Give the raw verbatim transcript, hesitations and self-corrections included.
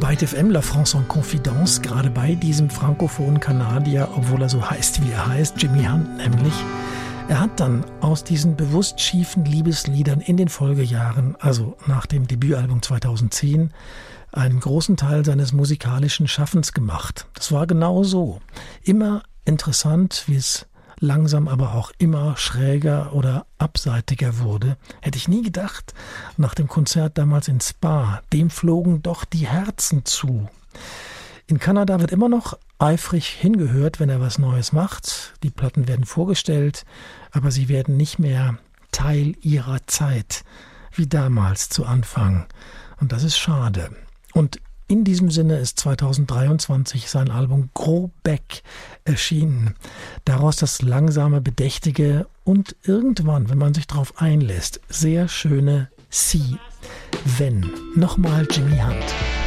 Byte F M, La France en Confidence, gerade bei diesem frankophonen Kanadier, obwohl er so heißt, wie er heißt, Jimmy Hunt nämlich. Er hat dann aus diesen bewusst schiefen Liebesliedern in den Folgejahren, also nach dem Debütalbum zweitausendzehn, einen großen Teil seines musikalischen Schaffens gemacht. Das war genau so. Immer interessant, wie es langsam aber auch immer schräger oder abseitiger wurde. Hätte ich nie gedacht, nach dem Konzert damals in Spa, dem flogen doch die Herzen zu. In Kanada wird immer noch eifrig hingehört, wenn er was Neues macht. Die Platten werden vorgestellt, aber sie werden nicht mehr Teil ihrer Zeit, wie damals zu Anfang. Und das ist schade. Und in diesem Sinne ist zweitausenddreiundzwanzig sein Album Gros Bec erschienen. Daraus das langsame, bedächtige und irgendwann, wenn man sich darauf einlässt, sehr schöne Sie. Wenn. Nochmal Jimmy Hunt.